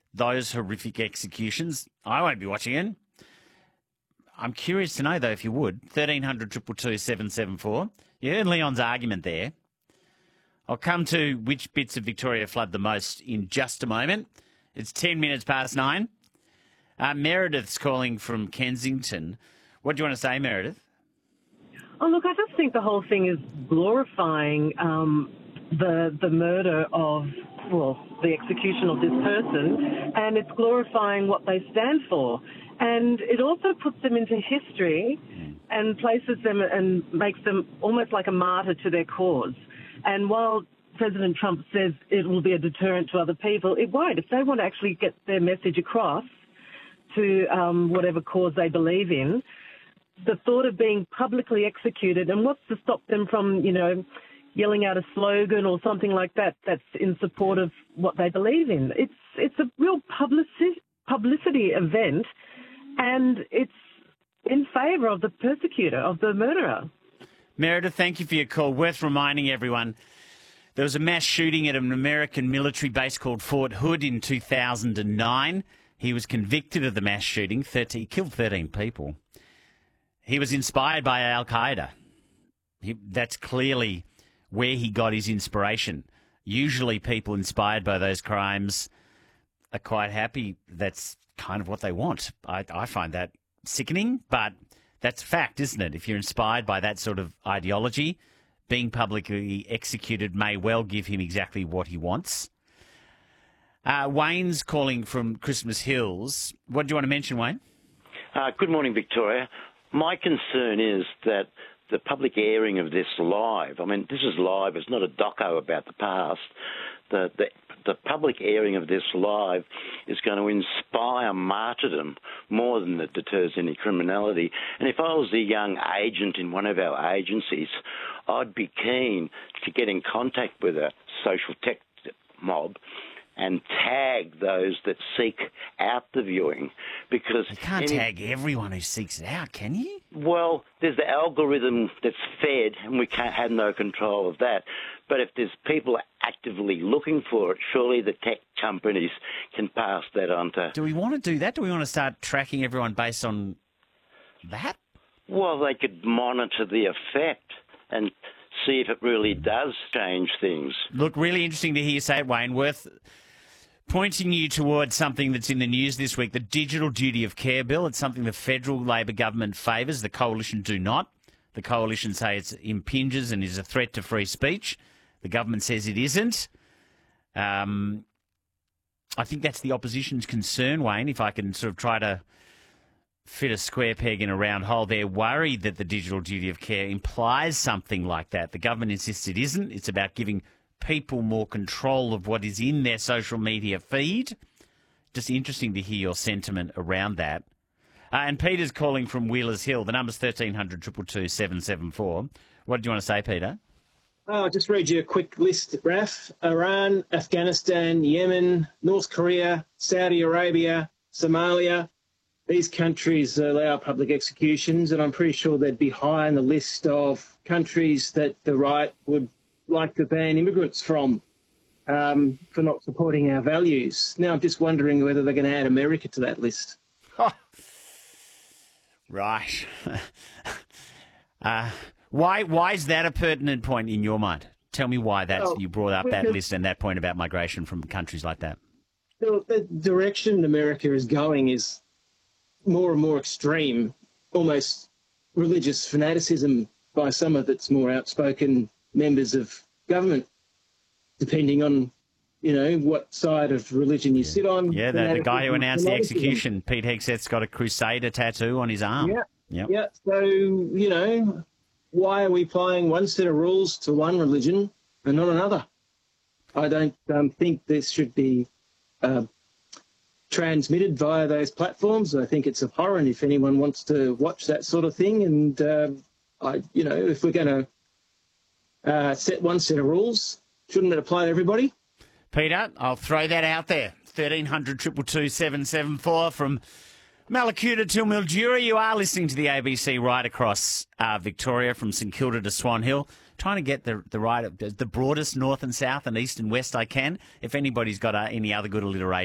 those horrific executions. I won't be watching it. I'm curious to know, though, if you would. 1300 222 774. You heard Leon's argument there. I'll come to which bits of Victoria flood the most in just a moment. It's 10 minutes past 9. Meredith's calling from Kensington. What do you want to say, Meredith? Oh, look, I just think the whole thing is glorifying the murder of, the execution of this person, and it's glorifying what they stand for. And it also puts them into history and places them and makes them almost like a martyr to their cause. And while President Trump says it will be a deterrent to other people, it won't. If they want to actually get their message across to whatever cause they believe in, the thought of being publicly executed, and what's to stop them from, yelling out a slogan or something like that that's in support of what they believe in. It's a real publicity event, and it's in favour of the persecutor, of the murderer. Meredith, thank you for your call. Worth reminding everyone, there was a mass shooting at an American military base called Fort Hood in 2009. He was convicted of the mass shooting. He killed 13 people. He was inspired by Al-Qaeda. That's clearly where he got his inspiration. Usually people inspired by those crimes are quite happy. That's kind of what they want. I find that sickening, but that's fact, isn't it? If you're inspired by that sort of ideology, being publicly executed may well give him exactly what he wants. Wayne's calling from Christmas Hills. What do you want to mention, Wayne? Good morning, Victoria. My concern is that the public airing of this live, this is live, it's not a doco about the past. The public airing of this live is going to inspire martyrdom more than it deters any criminality. And if I was a young agent in one of our agencies, I'd be keen to get in contact with a social tech mob and tag those that seek out the viewing, because you can't tag everyone who seeks it out, can you? Well, there's the algorithm that's fed, and we can't have no control of that. But if there's people actively looking for it, surely the tech companies can pass that on to... Do we want to do that? Do we want to start tracking everyone based on that? Well, they could monitor the effect and see if it really does change things. Look, really interesting to hear you say it, Wayne. Worth pointing you towards something that's in the news this week, the Digital Duty of Care Bill. It's something the federal Labor government favours. The Coalition do not. The Coalition say it impinges and is a threat to free speech. The government says it isn't. I think that's the opposition's concern, Wayne, if I can sort of try to fit a square peg in a round hole. They're worried that the Digital Duty of Care implies something like that. The government insists it isn't. It's about giving people more control of what is in their social media feed. Just interesting to hear your sentiment around that. And Peter's calling from Wheelers Hill. The number's 1300 222 774. What do you want to say, Peter? I'll just read you a quick list, Raf. Iran, Afghanistan, Yemen, North Korea, Saudi Arabia, Somalia. These countries allow public executions, and I'm pretty sure they'd be high on the list of countries that the right would like to ban immigrants from for not supporting our values. Now I'm just wondering whether they're going to add America to that list. Oh. Right. Why is that a pertinent point in your mind? Tell me why you brought up that list and that point about migration from countries like that. The direction America is going is more and more extreme, almost religious fanaticism by some of its more outspoken members of government, depending on, what side of religion you sit on. Yeah, the guy who announced the execution, Pete Hegseth's got a Crusader tattoo on his arm. Yeah. So, why are we applying one set of rules to one religion and not another? I don't think this should be transmitted via those platforms. I think it's abhorrent if anyone wants to watch that sort of thing. And, if we're going to set one set of rules, shouldn't it apply to everybody? Peter, I'll throw that out there. 1300 222 774 from Mallacoota to Mildura. You are listening to the ABC right across Victoria, from St Kilda to Swan Hill. Trying to get the broadest north and south and east and west I can. If anybody's got any other good alliteration,